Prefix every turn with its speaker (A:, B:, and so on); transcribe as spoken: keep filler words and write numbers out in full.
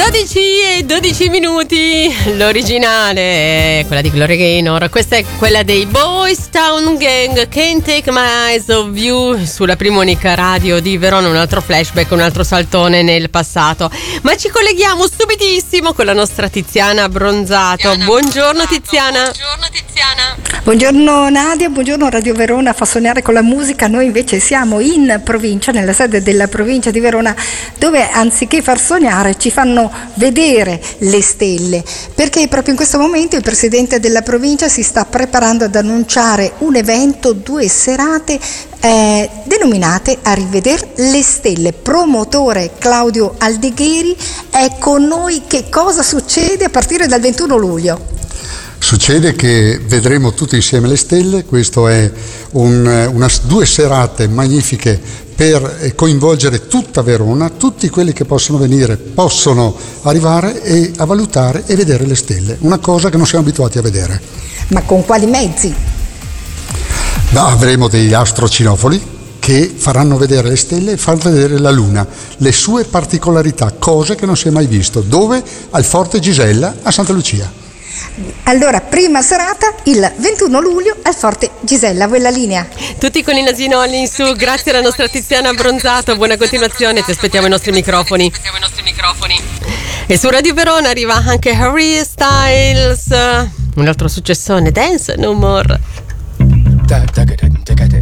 A: dodici e dodici minuti, l'originale è quella di Gloria Gaynor, questa è quella dei Boys Town Gang, Can't Take My Eyes Off You, sulla prima unica radio di Verona. Un altro flashback, un altro saltone nel passato, ma ci colleghiamo subitissimo con la nostra Tiziana Bronzato. Tiziana buongiorno Bronzato. Tiziana. Buongiorno Tiziana.
B: Buongiorno Nadia, buongiorno Radio Verona fa sognare con la musica. Noi invece siamo in provincia, nella sede della provincia di Verona, dove anziché far sognare ci fanno vedere le stelle, perché proprio in questo momento il presidente della provincia si sta preparando ad annunciare un evento, due serate eh, denominate A rivedere le stelle. Promotore Claudio Aldegheri è con noi. Che cosa succede a partire dal ventuno luglio?
C: Succede che vedremo tutti insieme le stelle. Questo è un, una, due serate magnifiche per coinvolgere tutta Verona. Tutti quelli che possono venire possono arrivare e a valutare e vedere le stelle, una cosa che non siamo abituati a vedere.
B: Ma con quali mezzi?
C: No, avremo degli astrocinofoli che faranno vedere le stelle e faranno vedere la luna, le sue particolarità, cose che non si è mai visto. Dove? Al Forte Gisella a Santa Lucia.
B: Allora, prima serata il ventuno luglio al Forte Gisella. Vuoi la linea?
A: Tutti con il nasino all'insù. Grazie alla nostra Tiziana Bronzato, buona continuazione, ti aspettiamo ai nostri microfoni. E su Radio Verona arriva anche Harry Styles, un altro successone, Dance No More.